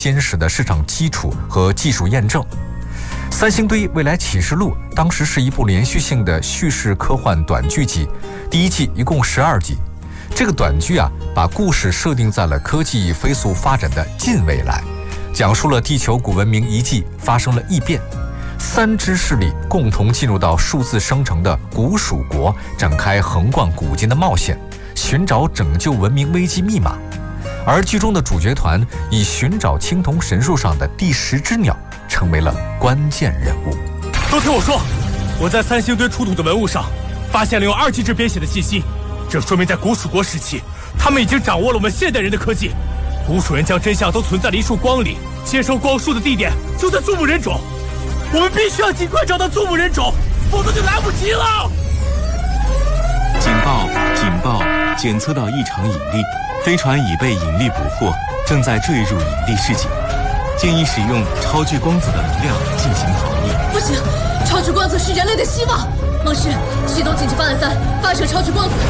坚实的市场基础和技术验证。三星堆未来启示录当时是一部连续性的叙事科幻短剧集，第一季一共12集。这个短剧把故事设定在了科技飞速发展的近未来，讲述了地球古文明遗迹发生了异变，3支势力共同进入到数字生成的古蜀国，展开横贯古今的冒险，寻找拯救文明危机密码。而剧中的主角团以寻找青铜神树上的第10只鸟成为了关键人物。 都听我说，我在三星堆出土的文物上发现了用2进制编写的信息，这说明在古蜀国时期，他们已经掌握了我们现代人的科技。古蜀人将真相都存在了一束光里，接收光束的地点就在祖母人种，我们必须要尽快找到祖母人种，否则就来不及了。 警报！警报！检测到异常引力，飞船已被引力捕获，正在坠入引力市井。建议使用超距光子的能量进行逃逸。 不行，超距光子是人类的希望。梦师，启动紧急方案3，发射超距光子。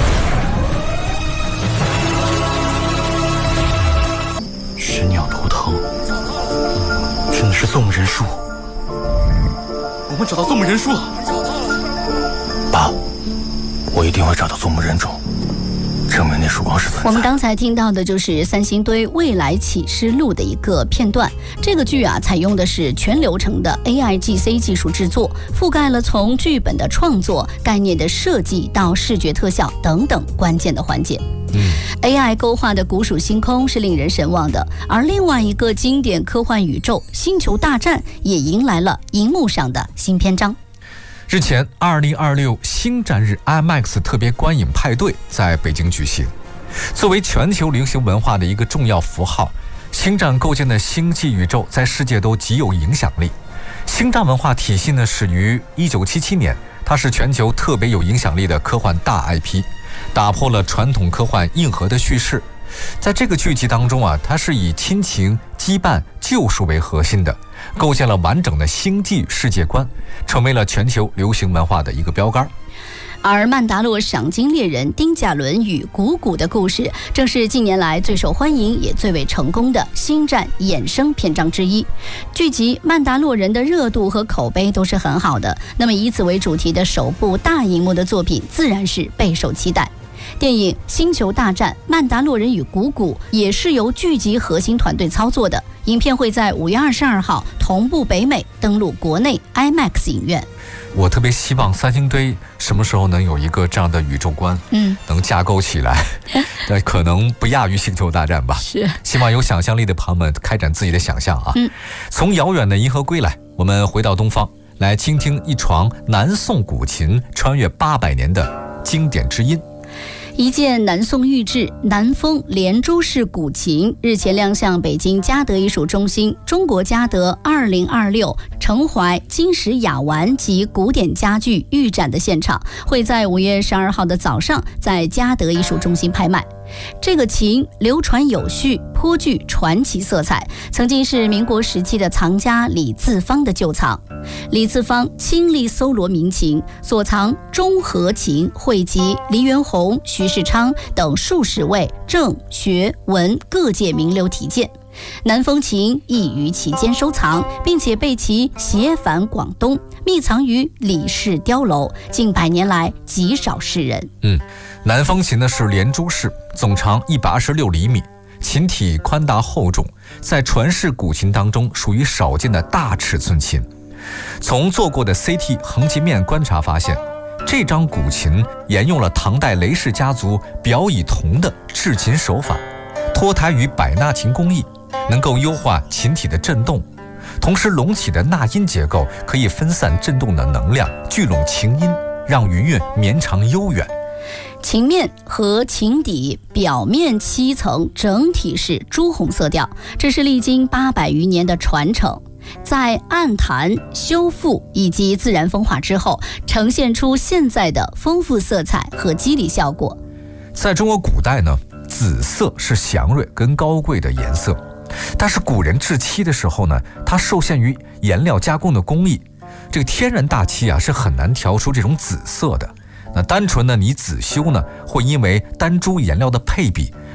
10鸟图腾，真的是宋人树。我们找到宋母人树了。爸，我一定会找到宋母人种，证明那束光是存在。 我们刚才听到的就是三星堆未来启示录的一个片段。这个剧采用的是全流程的 AIGC 技术制作，覆盖了从剧本的创作、概念的设计到视觉特效等等关键的环节。AI 勾画的古蜀星空是令人神往的，而另外一个经典科幻宇宙《星球大战》也迎来了荧幕上的新篇章。 日前，2026星战日 IMAX 特别观影派对在北京举行。作为全球流行文化的一个重要符号，星战构建的星际宇宙在世界都极有影响力。星战文化体系呢，始于1977年，它是全球特别有影响力的科幻大 IP， 打破了传统科幻硬核的叙事。在这个剧集当中它是以亲情、羁绊、救赎为核心的，构建了完整的星际世界观，成为了全球流行文化的一个标杆。 而曼达洛赏金猎人丁甲伦与古古的故事，正是近年来最受欢迎也最为成功的星战衍生篇章之一。剧集《曼达洛人》的热度和口碑都是很好的，那么以此为主题的首部大荧幕的作品自然是备受期待。电影《星球大战：曼达洛人与古古》也是由剧集核心团队操作的，影片会在5月22号同步北美登陆国内 IMAX 影院。 我特别希望三星堆什么时候能有一个这样的宇宙观，能架构起来，但可能不亚于星球大战吧。 是， 希望有想象力的朋友们开展自己的想象从遥远的银河归来，我们回到东方，来倾听一床南宋古琴穿越800年的经典之音。 一件南宋玉制南风连珠式古琴日前亮相北京嘉德艺术中心中国嘉德2026城怀金石雅玩及古典家具预展的现场，会在5月12号的早上在嘉德艺术中心拍卖。这个琴流传有序，颇具传奇色彩，曾经是民国时期的藏家李自芳的旧藏。李自芳倾力搜罗民琴，所藏中和琴汇集黎元洪、徐世昌等数十位政学文各界名流题鉴。南风琴亦于其间收藏，并且被其携返广东，秘藏于李氏碉楼，近100年来极少示人。 南风琴呢是连珠式，总长126厘米，琴体宽大厚重，在传世古琴当中属于少见的大尺寸琴。从做过的 CT 横截面观察发现，这张古琴沿用了唐代雷氏家族表以铜的制琴手法，脱胎于百纳琴工艺，能够优化琴体的振动，同时隆起的纳音结构可以分散振动的能量，聚拢琴音，让余韵绵长悠远。 琴面和琴底表面漆层整体是朱红色调，这是历经800余年的传承，在暗弹、修复以及自然风化之后，呈现出现在的丰富色彩和肌理效果。 在中国古代呢，紫色是祥瑞跟高贵的颜色，但是古人制漆的时候呢，它受限于颜料加工的工艺，这个天然大漆是很难调出这种紫色的。那单纯的你紫修呢，会因为单株颜料的配比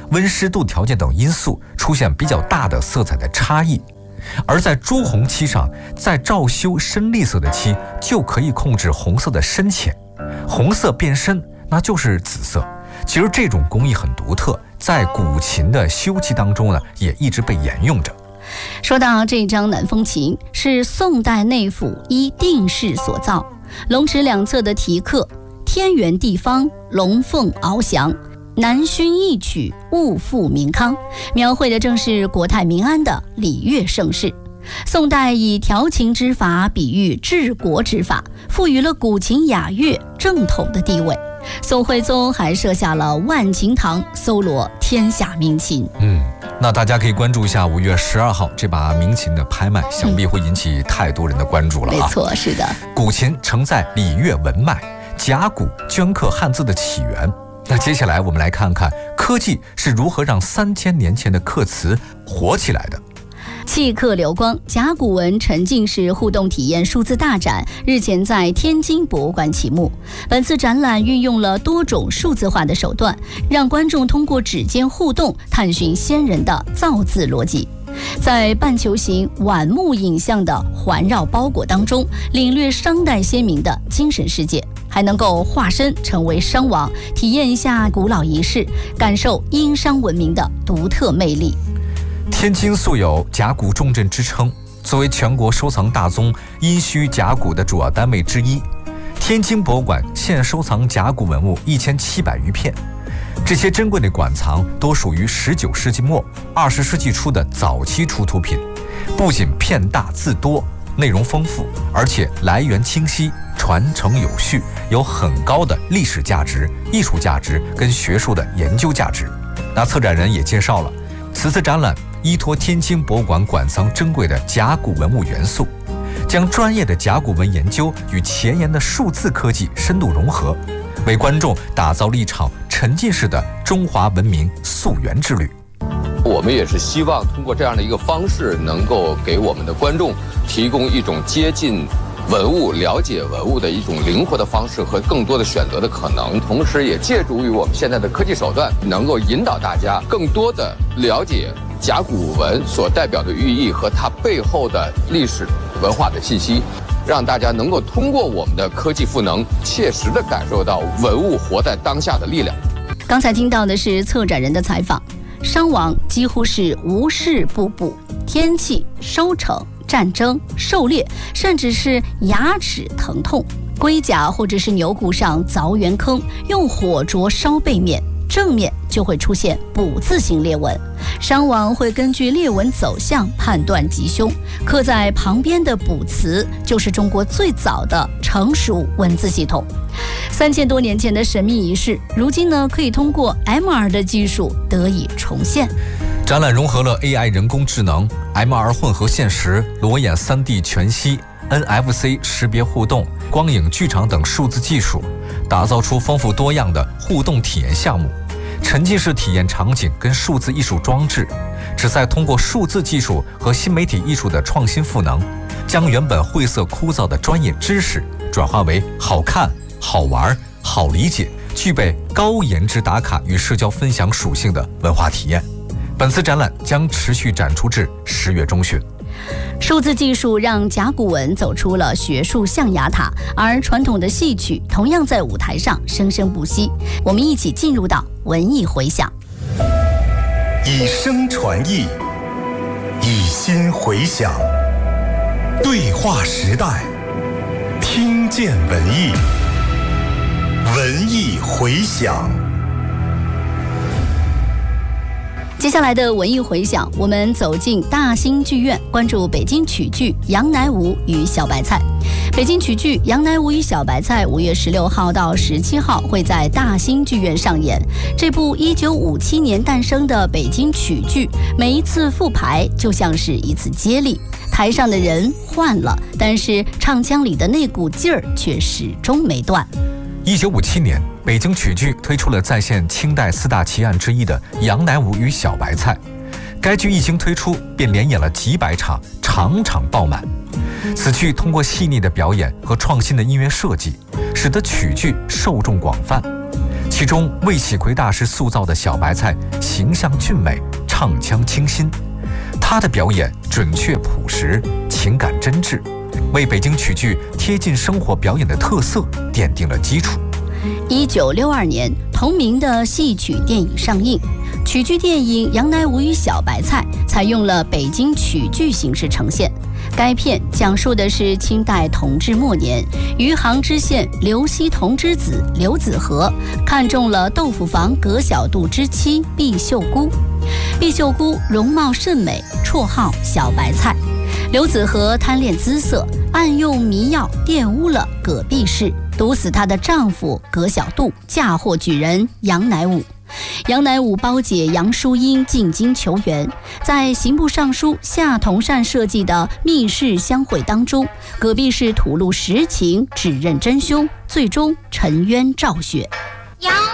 温湿度条件等因素出现比较大的色彩的差异。而在朱红漆上再照修深栗色的漆，就可以控制红色的深浅，红色变深那就是紫色。其实这种工艺很独特，在古琴的修漆当中呢，也一直被沿用着。 说到这张南风琴，是宋代内府依定式所造，龙池两侧的题刻天圆地方，龙凤翱翔，南薰一曲，物阜民康，描绘的正是国泰民安的礼乐盛世。宋代以调琴之法比喻治国之法，赋予了古琴雅乐正统的地位。宋徽宗还设下了万琴堂，搜罗天下名琴。 那大家可以关注一下5月12号这把名琴的拍卖，想必会引起太多人的关注了啊。 没错，是的。 古琴承载礼乐文脉，甲骨镌刻汉字的起源。那接下来我们来看看科技是如何让3000年前的刻词活起来的。 契刻流光甲骨文沉浸式互动体验数字大展日前在天津博物馆启幕。本次展览运用了多种数字化的手段，让观众通过指尖互动探寻先人的造字逻辑，在半球形碗木影像的环绕包裹当中，领略商代先民的精神世界，还能够化身成为商王，体验一下古老仪式，感受殷商文明的独特魅力。 天津素有甲骨重镇之称，作为全国收藏大宗殷墟甲骨的主要单位之一，天津博物馆现收藏甲骨文物1700余片。这些珍贵的馆藏都属于19世纪末、20世纪初的早期出土品，不仅片大字多，内容丰富，而且来源清晰，传承有序，有很高的历史价值、艺术价值跟学术的研究价值。那策展人也介绍了，此次展览依托天津博物馆馆藏珍贵的甲骨文物元素，将专业的甲骨文研究与前沿的数字科技深度融合，为观众打造了一场沉浸式的中华文明溯源之旅。 我们也是希望通过这样的一个方式，能够给我们的观众提供一种接近文物、了解文物的一种灵活的方式和更多的选择的可能，同时也借助于我们现在的科技手段，能够引导大家更多的了解甲骨文所代表的寓意和它背后的历史文化的信息，让大家能够通过我们的科技赋能，切实地感受到文物活在当下的力量。 刚才听到的是策展人的采访。商王几乎是无事不补，天气、收成、战争、狩猎，甚至是牙齿疼痛，龟甲或者是牛骨上凿圆坑，用火灼烧背面，正面就会出现补字形裂纹。商王会根据裂纹走向判断吉凶，刻在旁边的卜辞就是中国最早的成熟文字系统。3000多年前的神秘仪式，如今呢可以通过 MR 的技术得以重现。 展览融合了 AI 人工智能、MR 混合现实、裸眼 3D 全息、NFC 识别互动、光影剧场等数字技术，打造出丰富多样的互动体验项目。沉浸式体验场景跟数字艺术装置，旨在通过数字技术和新媒体艺术的创新赋能，将原本晦涩枯燥的专业知识转化为好看、好玩、好理解，具备高颜值打卡与社交分享属性的文化体验。本次展览将持续展出至10月中旬。 数字技术让甲骨文走出了学术象牙塔，而传统的戏曲同样在舞台上生生不息。我们一起进入到文艺回响， 以声传艺，以心回响，对话时代，听见文艺，文艺回响。 接下来的文艺回响，我们走进大兴剧院，关注北京曲剧《杨乃武与小白菜》。北京曲剧《杨乃武与小白菜》5月16号到17号会在大兴剧院上演。这部1957年诞生的北京曲剧，每一次复排就像是一次接力。台上的人换了，但是唱腔里的那股劲儿却始终没断。 1957年，北京曲剧推出了再现清代4大奇案之一的《杨乃武与小白菜》。该剧一经推出，便连演了几百场，场场爆满。此剧通过细腻的表演和创新的音乐设计，使得曲剧受众广泛。 其中魏启奎大师塑造的小白菜形象俊美，唱腔清新，他的表演准确朴实，情感真挚，为北京曲剧贴近生活表演的特色奠定了基础。 1962年，同名的戏曲电影上映，曲剧电影《杨乃武与小白菜》采用了北京曲剧形式呈现。该片讲述的是清代同治末年，余杭知县刘锡同之子刘子和看中了豆腐房葛小杜之妻毕秀姑。毕秀姑容貌甚美，绰号小白菜。刘子和贪恋姿色，暗用迷药玷污了葛毕氏，毒死她的丈夫葛小杜，嫁祸举人杨乃武。杨乃武胞姐杨淑英进京求援，在刑部尚书夏同善设计的密室相会当中，葛毕氏吐露实情，指认真凶，最终沉冤昭雪。 杨